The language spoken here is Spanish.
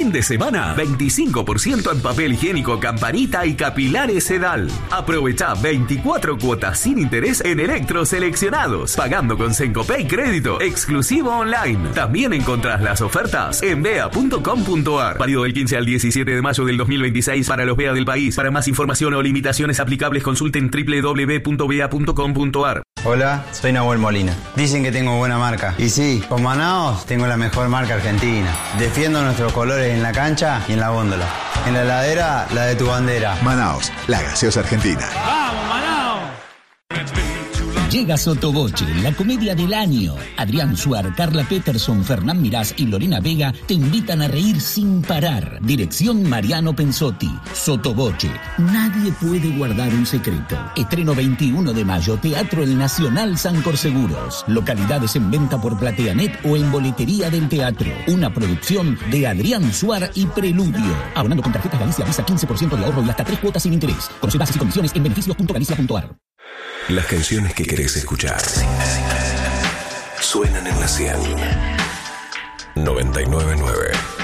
fin de semana, 25% en papel higiénico Campanita y capilares Sedal. Aprovecha 24 cuotas sin interés en electros seleccionados, pagando con Sencopay Crédito, exclusivo online. También encontrás las ofertas en bea.com.ar. Válido del 15 al 17 de mayo del 2026 para los BEA del país. Para más información o limitaciones aplicables, consulten www.bea.com.ar. Hola, soy Nahuel Molina. Dicen que tengo buena marca. Y sí, con Manaos tengo la mejor marca argentina. Defiendo nuestros colores en la cancha y en la góndola. En la heladera, la de tu bandera. Manaos, la gaseosa argentina. ¡Vamos, Manaos! Llega Sotoboche, la comedia del año. Adrián Suar, Carla Peterson, Fernán Mirás y Lorena Vega te invitan a reír sin parar. Dirección Mariano Pensotti. Sotoboche, nadie puede guardar un secreto. Estreno 21 de mayo, Teatro El Nacional San Corseguros. Localidades en venta por Plateanet o en Boletería del Teatro. Una producción de Adrián Suar y Preludio. Abonando con tarjetas Galicia Visa, 15% de ahorro y hasta 3 cuotas sin interés. Conoce bases y condiciones en beneficios.galicia.ar. Las canciones que querés escuchar suenan en la 100. 99.9